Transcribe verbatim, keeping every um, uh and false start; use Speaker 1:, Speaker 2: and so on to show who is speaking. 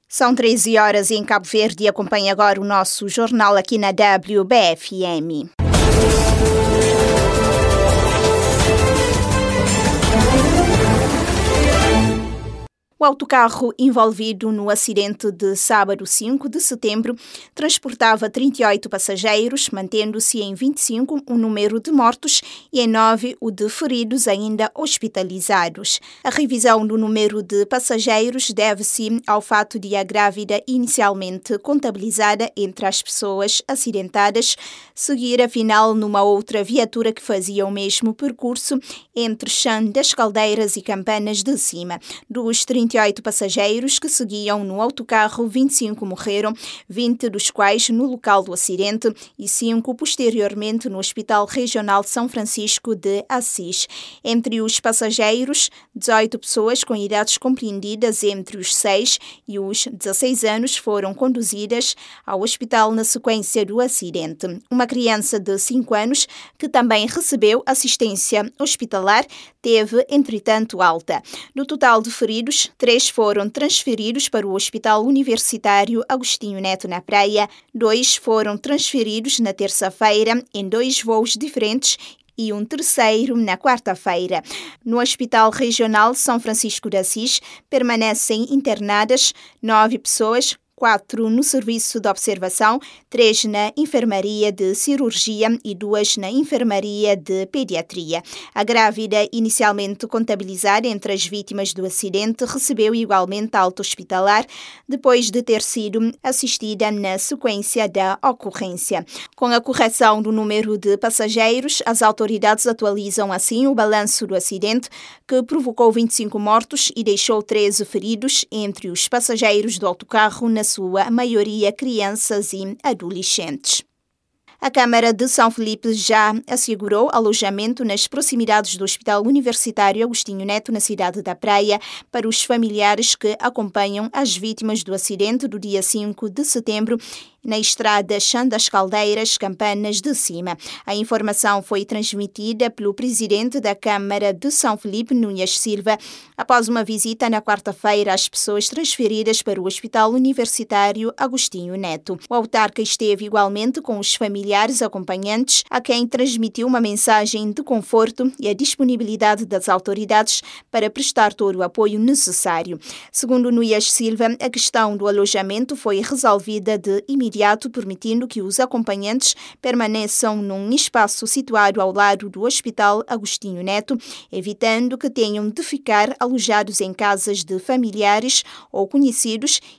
Speaker 1: São treze horas em Cabo Verde e acompanha agora o nosso jornal aqui na W B F M. O autocarro envolvido no acidente de sábado cinco de setembro transportava trinta e oito passageiros, mantendo-se em vinte e cinco o número de mortos e em nove o de feridos ainda hospitalizados. A revisão do número de passageiros deve-se ao fato de a grávida inicialmente contabilizada entre as pessoas acidentadas seguir afinal numa outra viatura que fazia o mesmo percurso entre Chã das Caldeiras e Campanas de Cima. Dos trinta e oito passageiros que seguiam no autocarro, vinte e cinco morreram, vinte dos quais no local do acidente e cinco posteriormente no Hospital Regional de São Francisco de Assis. Entre os passageiros, dezoito pessoas com idades compreendidas entre os seis e os dezesseis anos foram conduzidas ao hospital na sequência do acidente. Uma criança de cinco anos, que também recebeu assistência hospitalar, teve, entretanto, alta. Do total de feridos, três foram transferidos para o Hospital Universitário Agostinho Neto na Praia, dois foram transferidos na terça-feira em dois voos diferentes e um terceiro na quarta-feira. No Hospital Regional São Francisco de Assis permanecem internadas nove pessoas, quatro no serviço de observação, três na enfermaria de cirurgia e duas na enfermaria de pediatria. A grávida, inicialmente contabilizada entre as vítimas do acidente, recebeu igualmente alta hospitalar depois de ter sido assistida na sequência da ocorrência. Com a correção do número de passageiros, as autoridades atualizam assim o balanço do acidente, que provocou vinte e cinco mortos e deixou treze feridos entre os passageiros do autocarro, na sua maioria crianças e adolescentes. A Câmara de São Felipe já assegurou alojamento nas proximidades do Hospital Universitário Agostinho Neto, na cidade da Praia, para os familiares que acompanham as vítimas do acidente do dia cinco de setembro na estrada Chã das Caldeiras, Campanas de Cima. A informação foi transmitida pelo presidente da Câmara de São Felipe, Núñez Silva, após uma visita na quarta-feira às pessoas transferidas para o Hospital Universitário Agostinho Neto. O autarca esteve igualmente com os familiares acompanhantes, a quem transmitiu uma mensagem de conforto e a disponibilidade das autoridades para prestar todo o apoio necessário. Segundo Núñez Silva, a questão do alojamento foi resolvida de imediato, permitindo que os acompanhantes permaneçam num espaço situado ao lado do Hospital Agostinho Neto, evitando que tenham de ficar alojados em casas de familiares ou conhecidos